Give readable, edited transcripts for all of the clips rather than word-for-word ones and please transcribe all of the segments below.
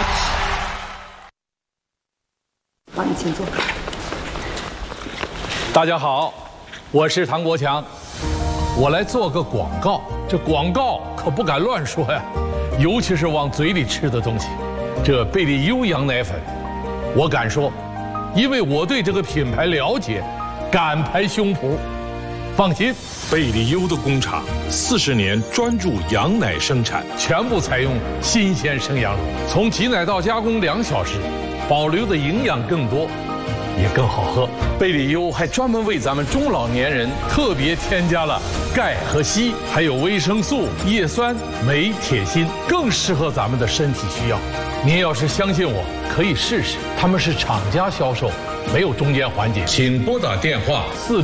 往你前坐。 大家好，我是唐国强，我来做个广告。这广告可不敢乱说呀，尤其是往嘴里吃的东西。这贝利优羊奶粉，我敢说，因为我对这个品牌了解，敢拍胸脯。放心， 贝利优的工厂40年专注羊奶生产， 全部采用新鲜生羊乳，从挤奶到加工2小时，保留的营养更多，也更好喝。贝利优还专门为咱们中老年人特别添加了钙和硒，还有维生素、叶酸、镁、铁、锌，更适合咱们的身体需要。您要是相信我，可以试试。他们是厂家销售，没有中间环节。 请拨打电话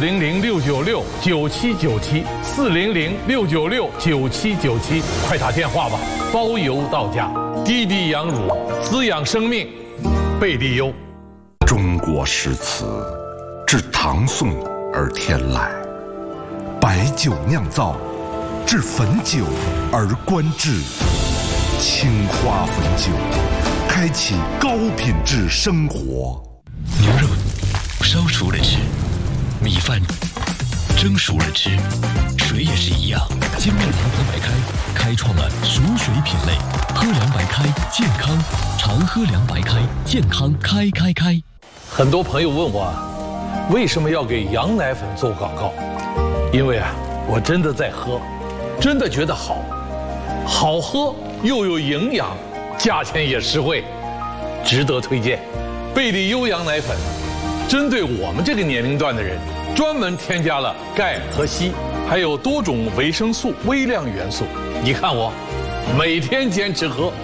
400-696-9797，400-696-9797，快打电话吧，包邮到家。滴滴羊乳滋养生命，贝利优。 中国诗词至唐宋而天来，白酒酿造至汾酒而观致，青花汾酒开启高品质生活。 牛肉烧熟了吃，米饭蒸熟了吃，水也是一样。金麦郎白开开创了熟水品类，喝凉白开健康，常喝凉白开健康开。 很多朋友问我为什么要给羊奶粉做广告？因为我真的在喝，真的觉得好喝又有营养，价钱也实惠，值得推荐。贝利优羊奶粉针对我们这个年龄段的人，专门添加了钙和硒，还有多种维生素、微量元素。你看我每天坚持喝。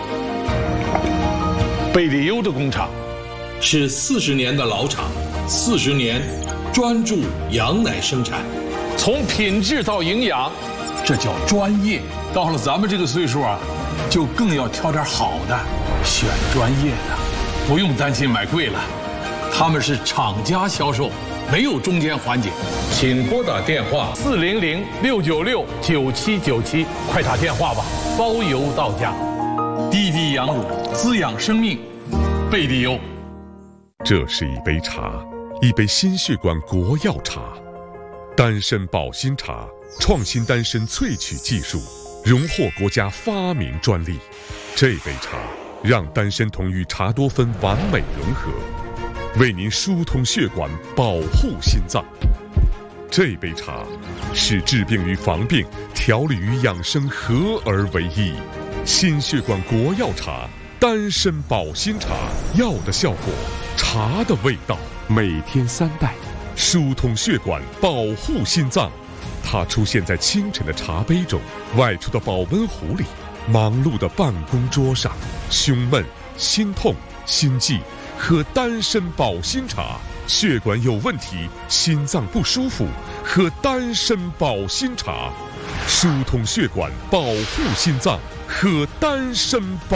贝利优的工厂是40年的老厂，40年专注羊奶生产，从品质到营养，这叫专业。到了咱们这个岁数就更要挑点好的，选专业的，不用担心买贵了。他们是厂家销售，没有中间环节。 请拨打电话 400-696-9797，快打电话吧，包邮到家。滴滴羊乳滋养生命，贝利优。 这是一杯茶，一杯心血管国药茶，丹参保心茶，创新丹参萃取技术，荣获国家发明专利。这杯茶让丹参同与茶多酚完美融合，为您疏通血管，保护心脏。这杯茶使治病与防病、调理与养生合而为一。心血管国药茶，丹参保心茶，药的效果，茶的味道，每天3袋，疏通血管，保护心脏。它出现在清晨的茶杯中，外出的保温壶里，忙碌的办公桌上。胸闷、心痛、心悸，喝丹参保心茶；血管有问题，心脏不舒服，喝丹参保心茶。疏通血管，保护心脏，喝丹参保